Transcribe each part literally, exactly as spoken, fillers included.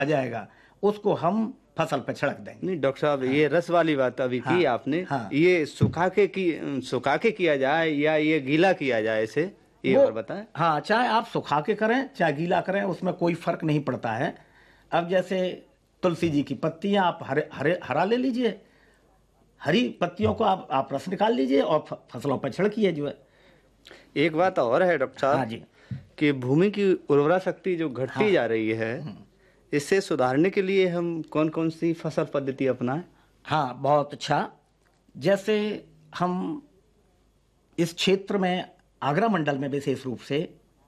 आ जाएगा उसको हम फसल पे छिड़क देंगे। नहीं डॉक्टर साहब, हाँ। ये रस वाली बात अभी हाँ। की आपने, हाँ। ये सुखा के की सुखा के किया जाए या ये गीला किया जाए, इसे ये और बताएं। हाँ, चाहे आप सुखा के करें चाहे गीला करें उसमें कोई फर्क नहीं पड़ता है। अब जैसे तुलसी जी की पत्तियां आप हरे हरे हरा ले लीजिए, हरी पत्तियों को आप आप रस निकाल लीजिए और फसलों पर छिड़किए जो है। एक बात और है डॉक्टर साहब, हाँ जी, कि भूमि की उर्वरा शक्ति जो घटती हाँ। जा रही है, इससे सुधारने के लिए हम कौन कौन सी फसल पद्धति अपनाएं? हाँ, बहुत अच्छा। जैसे हम इस क्षेत्र में आगरा मंडल में विशेष रूप से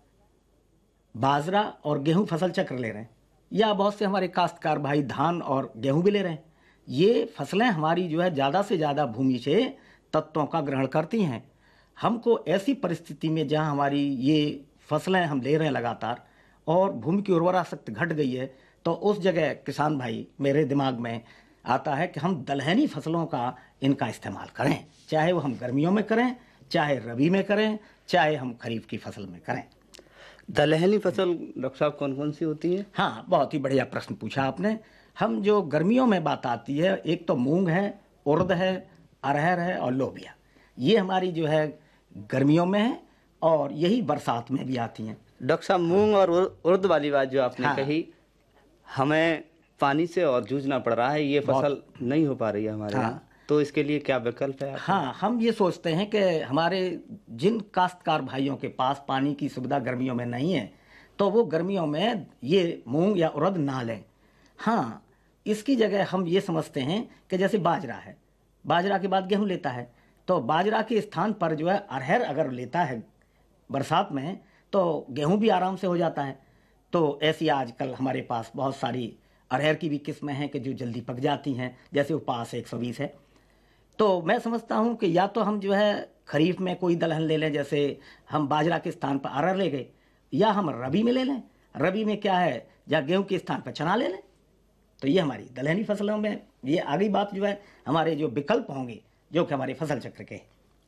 बाजरा और गेहूं फसल चक्र ले रहे हैं, या बहुत से हमारे काश्तकार भाई धान और गेहूं भी ले रहे हैं। ये फसलें हमारी जो है ज़्यादा से ज़्यादा भूमि से तत्वों का ग्रहण करती हैं। हमको ऐसी परिस्थिति में जहां हमारी ये फसलें हम ले रहे हैं लगातार और भूमि की उर्वरा शक्ति घट गई है, तो उस जगह किसान भाई मेरे दिमाग में आता है कि हम दलहनी फसलों का इनका इस्तेमाल करें, चाहे वो हम गर्मियों में करें, चाहे रबी में करें, चाहे हम खरीफ की फसल में करें। दलहनी फसल डॉक्टर साहब कौन कौन सी होती है? हाँ, बहुत ही बढ़िया प्रश्न पूछा आपने। हम जो गर्मियों में बात आती है, एक तो मूंग है, उड़द है, अरहर है और लोबिया। ये हमारी जो है गर्मियों में है और यही बरसात में भी आती हैं। डॉक्टर साहब, मूंग और उड़द वाली बात जो आपने हाँ। कही, हमें पानी से और जूझना पड़ रहा है, ये फसल नहीं हो पा रही है हमारे हाँ। यहाँ, तो इसके लिए क्या विकल्प है? हाँ, हम ये सोचते हैं कि हमारे जिन काश्तकार भाइयों के पास पानी की सुविधा गर्मियों में नहीं है, तो वो गर्मियों में ये मूंग या उड़द ना लें। हाँ, इसकी जगह हम ये समझते हैं कि जैसे बाजरा है, बाजरा के बाद गेहूं लेता है, तो बाजरा के स्थान पर जो है अरहर अगर लेता है बरसात में, तो गेहूं भी आराम से हो जाता है। तो ऐसी आजकल हमारे पास बहुत सारी अरहर की भी किस्में हैं कि जो जल्दी पक जाती हैं, जैसे उपास एक सौ बीस है। तो मैं समझता हूं कि या तो हम जो है खरीफ में कोई दलहन ले लें, जैसे हम बाजरा के स्थान पर अरहर ले गए, या हम रबी में ले लें। रबी में क्या है, या गेहूं के स्थान पर चना ले लें। तो ये हमारी दलहनी फसलों में ये आगे बात जो है हमारे जो विकल्प होंगे जो कि हमारे फसल चक्र के।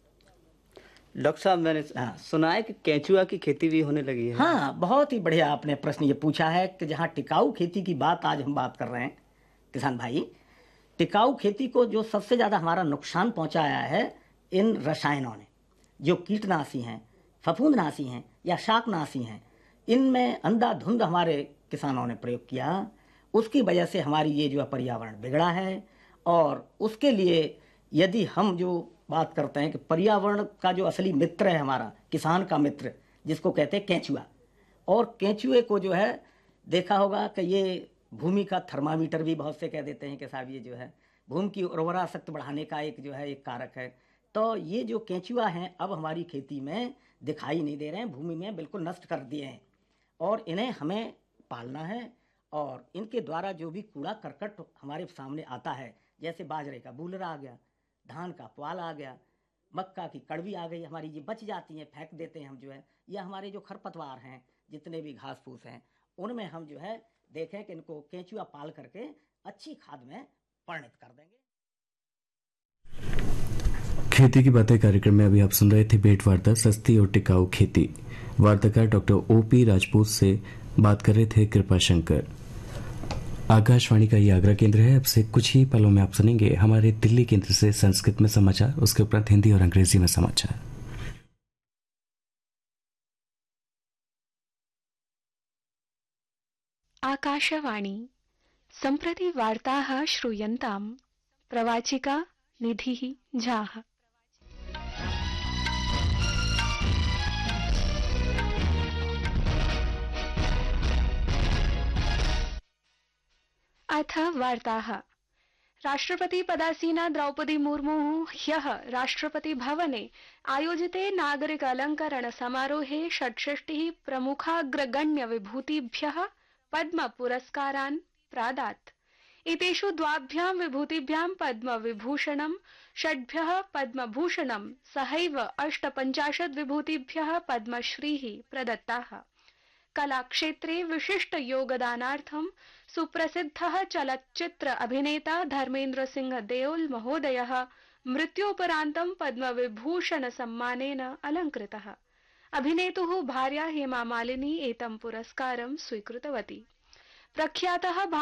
डॉक्टर साहब, मैंने हाँ। सुना है कि केंचुआ की खेती भी होने लगी है। हाँ, बहुत ही बढ़िया आपने प्रश्न ये पूछा है कि जहाँ टिकाऊ खेती की बात आज हम बात कर रहे हैं किसान भाई, टिकाऊ खेती को जो सबसे ज़्यादा हमारा नुकसान पहुंचाया है इन रसायनों ने, जो कीटनाशी हैं, फफूंदनाशी हैं या शाकनाशी हैं, इनमें अंधाधुंध हमारे किसानों ने प्रयोग किया। उसकी वजह से हमारी ये जो पर्यावरण बिगड़ा है। और उसके लिए यदि हम जो बात करते हैं कि पर्यावरण का जो असली मित्र है हमारा, किसान का मित्र, जिसको कहते हैं केंचुआ, और केंचुए को जो है देखा होगा कि ये भूमि का थर्मामीटर भी बहुत से कह देते हैं कि साहब ये जो है भूमि की उर्वरा शक्ति बढ़ाने का एक जो है एक कारक है। तो ये जो केंचुआ हैं अब हमारी खेती में दिखाई नहीं दे रहे हैं, भूमि में बिल्कुल नष्ट कर दिए हैं, और इन्हें हमें पालना है। और इनके द्वारा जो भी कूड़ा करकट हमारे सामने आता है, जैसे बाजरे का बूलरा आ गया, धान का पुआल आ गया, मक्का की कड़वी आ गई, हमारी ये बच जाती हैं, फेंक देते हैं हम जो है, या हमारे जो खरपतवार हैं, जितने भी घास फूस हैं, उनमें हम जो है देखें कि इनको केंचुआ पाल करके अच्छी खाद में परिणत कर देंगे। खेती की बातें कार्यक्रम में अभी आप सुन रहे थे भेंट वार्ता सस्ती और टिकाऊ खेती। वार्ताकार डॉक्टर ओपी राजपूत से बात कर रहे थे कृपा शंकर। आकाशवाणी का ये आगरा केंद्र है। अब से कुछ ही पलों में आप सुनेंगे हमारे दिल्ली केंद्र से संस्कृत में समाचार, उसके उपरांत हिंदी और अंग्रेजी में समाचार। आकाशवाणी सम्प्रति वार्ताः श्रूयन्ताम्। प्रवाचिका निधिः झाः। अथ वार्ताः। राष्ट्रपति पदासीना द्रौपदी मुर्मुः ह्यः राष्ट्रपति भवने आयोजिते नागरिक अलंकरण समारोहे षट्षष्टिः प्रमुखाग्रगण्य विभूतिभ्यः पद्म पुरस्कारान् प्रादात्। एतेषु द्वाभ्यां विभूतिभ्यां पद्म विभूषणं, षड्भ्यः पद्मभूषणं सहैव अष्टपञ्चाशत् विभूतिभ्यः पद्मश्रीः प्रदत्ताः। कलाक्षेत्रे विशिष्ट योगदानार्थं सुप्रसिद्धः चलच्चित्र अभिनेता धर्मेन्द्र सिंह देओल महोदयः मृत्योपरान्तं पद्मविभूषण सम्मानेन अलङ्कृतः। अभिनेतुः भार्या हेमा मालिनी एतं पुरस्कारं स्वीकृतवती। प्रख्यातः